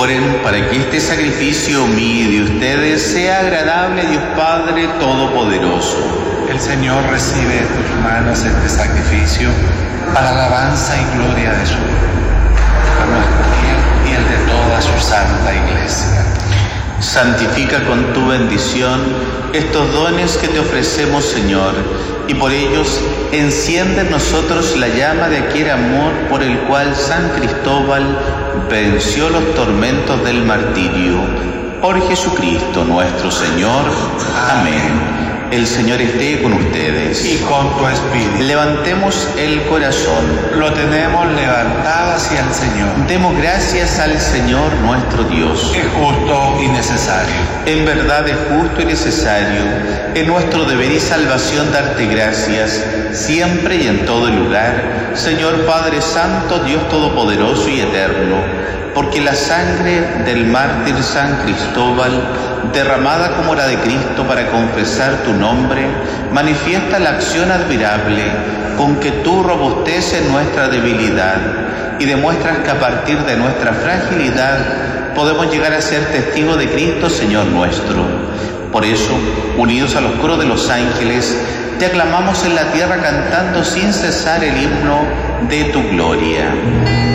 Oren para que este sacrificio mío y de ustedes sea agradable a Dios Padre Todopoderoso. El Señor recibe de tus manos este sacrificio para alabanza y gloria de su nuestro bien y el de toda su santa Iglesia. Santifica con tu bendición estos dones que te ofrecemos, Señor, y por ellos enciende en nosotros la llama de aquel amor por el cual San Cristóbal venció los tormentos del martirio. Por Jesucristo nuestro Señor. Amén. El Señor esté con ustedes. Y con tu espíritu. Levantemos el corazón. Lo tenemos levantado hacia el Señor. Demos gracias al Señor nuestro Dios. Es justo y necesario. En verdad es justo y necesario, es nuestro deber y salvación darte gracias, siempre y en todo lugar, Señor Padre Santo, Dios Todopoderoso y Eterno, porque la sangre del mártir San Cristóbal, derramada como la de Cristo para confesar tu nombre, manifiesta la acción admirable con que tú robusteces nuestra debilidad y demuestras que a partir de nuestra fragilidad podemos llegar a ser testigos de Cristo, Señor nuestro. Por eso, unidos a los coros de los ángeles, te aclamamos en la tierra cantando sin cesar el himno de tu gloria.